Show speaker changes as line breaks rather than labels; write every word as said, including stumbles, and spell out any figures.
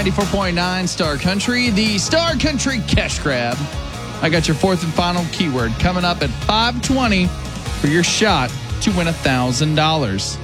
ninety-four point nine Star Country, the Star Country Cash Grab. I got your fourth and final keyword coming up at five twenty for your shot to win one thousand dollars.